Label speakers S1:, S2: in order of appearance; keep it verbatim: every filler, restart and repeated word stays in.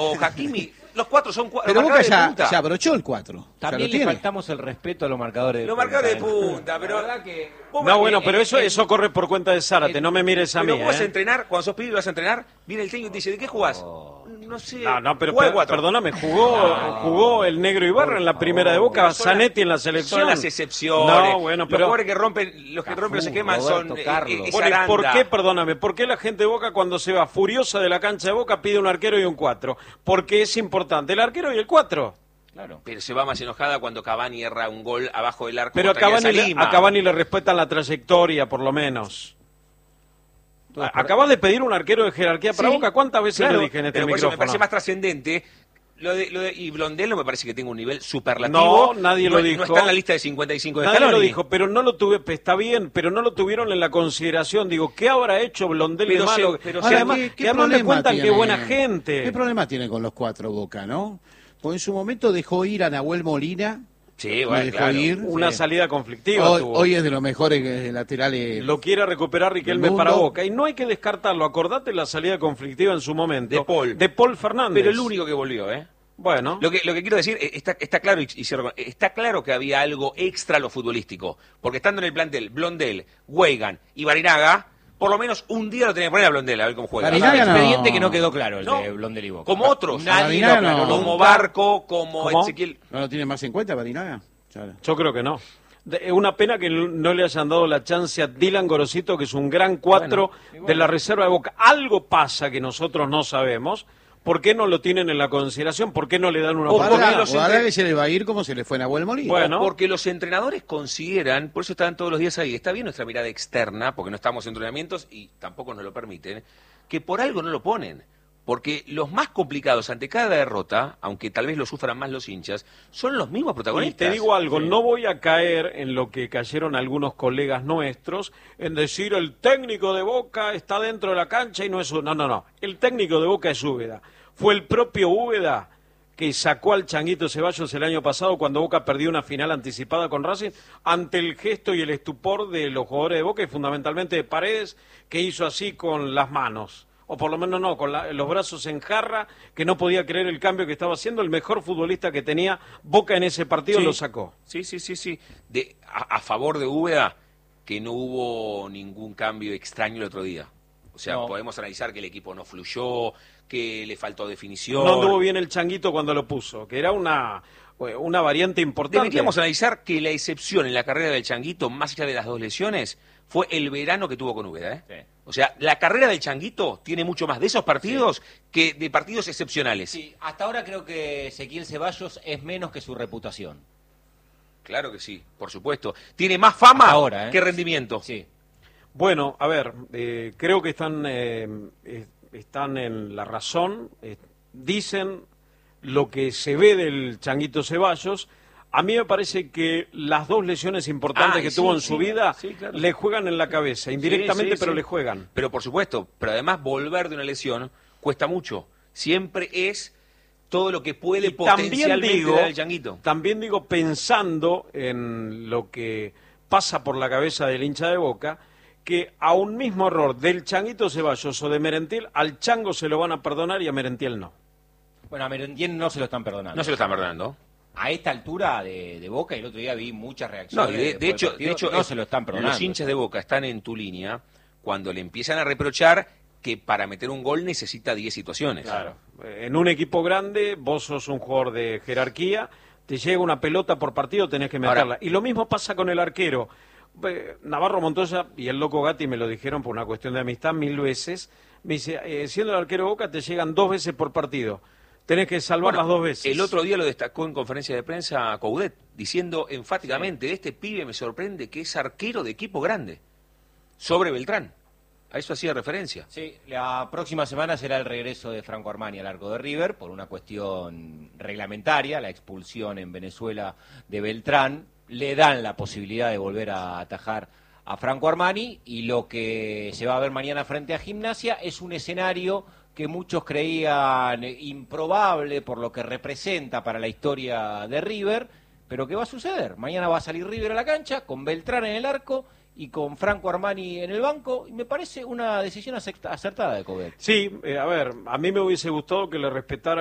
S1: o Hakimi. Los cuatro son cuatro.
S2: Pero Boca ya, ya abrochó el cuatro.
S3: También le faltamos el respeto a los marcadores de
S1: los
S3: punta.
S1: Los marcadores de
S3: ¿eh?
S1: punta, pero...
S3: La verdad que...
S4: No, bueno, pero eso eso corre por cuenta de Zárate,
S1: el,
S4: no me mires a
S1: pero
S4: mí.
S1: Pero vos vas
S4: ¿eh?
S1: a entrenar, cuando sos pibe vas a entrenar, viene el técnico y te dice, ¿de qué jugás? Oh. No sé.
S4: No, no, pero per, perdóname, jugó no. jugó el Negro Ibarra en la primera de Boca, Zanetti en la selección.
S1: Son las excepciones.
S4: No, bueno, pero...
S1: Los jugadores que rompen, los que rompen los esquemas son... Eh,
S4: eh, bueno, ¿por qué, perdóname, por qué la gente de Boca cuando se va furiosa de la cancha de Boca pide un arquero y un cuatro? Porque es importante, el arquero y el cuatro.
S1: Claro. Pero se va más enojada cuando Cavani erra un gol abajo del arco.
S4: Pero a Cavani, le, a Cavani le respetan la trayectoria, por lo menos. Entonces, acabas de pedir un arquero de jerarquía para sí, Boca. ¿Cuántas veces claro, lo dije en este
S1: pero por
S4: micrófono?
S1: Eso me parece más trascendente. Lo de, lo de, y Blondel no me parece que tenga un nivel superlativo.
S4: No, nadie
S1: no,
S4: lo dijo.
S1: No está en la lista de cincuenta y cinco de
S4: Nadie
S1: Scaloni.
S4: lo dijo, pero no lo tuve, está bien, pero no lo tuvieron en la consideración. Digo, ¿qué habrá hecho Blondel
S1: pero
S4: de malo?
S1: Se, pero
S4: Ahora, además, ¿qué, qué además me cuentan
S2: tiene,
S4: qué buena gente.
S2: ¿Qué problema tiene con los cuatro Boca, no? Porque en su momento dejó ir a Nahuel Molina.
S1: Sí, bueno,
S2: dejó
S1: claro.
S2: ir.
S4: Una
S2: sí.
S4: salida conflictiva
S2: hoy,
S4: tuvo.
S2: Hoy es de los mejores laterales.
S4: Lo quiere recuperar Riquelme para Boca. Y no hay que descartarlo. Acordate la salida conflictiva en su momento.
S1: De Paul.
S4: De Paul Fernández.
S1: Pero el único que volvió, ¿eh?
S4: Bueno.
S1: Lo que, lo que quiero decir, está, está claro y, y cierro, está claro que había algo extra a lo futbolístico. Porque estando en el plantel Blondel, Weigan y Barinaga, por lo menos un día lo tenía que poner a Blondel a ver cómo juega.
S3: Es un expediente no. que no quedó claro el
S1: no.
S3: de Blondel y Boca.
S1: Como otros.
S3: Nadie
S2: lo
S3: no.
S1: Como Barco, como
S4: ¿Cómo?
S1: Ezequiel.
S2: ¿No lo tiene más en cuenta Barinaga? Claro.
S4: Yo creo que no. Es una pena que no le hayan dado la chance a Dylan Gorosito, que es un gran cuatro bueno, bueno. de la reserva de Boca. Algo pasa que nosotros no sabemos. ¿Por qué no lo tienen en la consideración? ¿Por qué no le dan una oportunidad?
S2: O ahora que se le va a ir como se le fue a Nahuel Molina.
S1: Bueno, porque los entrenadores consideran, por eso están todos los días ahí, está bien nuestra mirada externa, porque no estamos en entrenamientos y tampoco nos lo permiten, que por algo no lo ponen. Porque los más complicados ante cada derrota, aunque tal vez lo sufran más los hinchas, son los mismos protagonistas.
S4: Y te digo algo, sí. no voy a caer en lo que cayeron algunos colegas nuestros, en decir el técnico de Boca está dentro de la cancha y no es... No, no, no, el técnico de Boca es Úbeda. Fue el propio Úbeda que sacó al Changuito Ceballos el año pasado cuando Boca perdió una final anticipada con Racing, ante el gesto y el estupor de los jugadores de Boca y fundamentalmente de Paredes, que hizo así con las manos. O por lo menos no, con la, los brazos en jarra, que no podía creer el cambio que estaba haciendo. El mejor futbolista que tenía Boca en ese partido
S1: sí,
S4: lo sacó.
S1: Sí, sí, sí, sí. De, a, a favor de Úbeda, que no hubo ningún cambio extraño el otro día. O sea, no. podemos analizar que el equipo no fluyó, que le faltó definición.
S4: No anduvo bien el Changuito cuando lo puso, que era una, una variante importante.
S1: Deberíamos analizar que la excepción en la carrera del Changuito, más allá de las dos lesiones, fue el verano que tuvo con Úbeda, ¿eh? Sí. O sea, la carrera del Changuito tiene mucho más de esos partidos sí. que de partidos excepcionales.
S3: Sí, hasta ahora creo que Ezequiel Ceballos es menos que su reputación.
S1: Claro que sí, por supuesto. Tiene más fama
S3: ahora, ¿eh?
S1: que rendimiento.
S3: Sí.
S4: Bueno, a ver, eh, creo que están, eh, eh, están en la razón. Eh, dicen lo que se ve del Changuito Ceballos. A mí me parece que las dos lesiones importantes
S1: Ay,
S4: que
S1: sí,
S4: tuvo en
S1: sí,
S4: su vida
S1: sí, claro.
S4: le juegan en la cabeza, indirectamente,
S1: sí, sí,
S4: pero
S1: sí.
S4: le juegan.
S1: Pero por supuesto, pero además volver de una lesión cuesta mucho. Siempre es todo lo que puede
S4: y
S1: potencialmente
S4: también digo,
S1: dar el Changuito.
S4: También digo, pensando en lo que pasa por la cabeza del hincha de Boca, que a un mismo error del Changuito Ceballos o de Merentiel, al Chango se lo van a perdonar y a Merentiel no.
S3: Bueno, a Merentiel no se lo están perdonando.
S1: No se lo están perdonando.
S3: A esta altura de, de Boca, el otro día vi muchas reacciones.
S1: No, de, de hecho,
S3: partido,
S1: de hecho
S3: no
S1: es,
S3: se lo están perdonando.
S1: Los hinchas de Boca están en tu línea cuando le empiezan a reprochar que para meter un gol necesita diez situaciones.
S4: Claro. En un equipo grande, vos sos un jugador de jerarquía, te llega una pelota por partido, tenés que meterla. Ahora, y lo mismo pasa con el arquero. Navarro Montoya y el Loco Gatti me lo dijeron por una cuestión de amistad mil veces. Me dice, eh, siendo el arquero de Boca te llegan dos veces por partido. Tenés que salvar
S1: bueno,
S4: las dos veces.
S1: El otro día lo destacó en conferencia de prensa Coudet, diciendo enfáticamente, sí. este pibe me sorprende que es arquero de equipo grande, sobre Beltrán. A eso hacía referencia.
S3: Sí, la próxima semana será el regreso de Franco Armani al arco de River, por una cuestión reglamentaria, la expulsión en Venezuela de Beltrán. Le dan la posibilidad de volver a atajar a Franco Armani, y lo que se va a ver mañana frente a Gimnasia es un escenario que muchos creían improbable por lo que representa para la historia de River, pero que va a suceder. Mañana va a salir River a la cancha con Beltrán en el arco y con Franco Armani en el banco, y me parece una decisión acertada de Coudet.
S4: Sí, eh, a ver, a mí me hubiese gustado que le respetara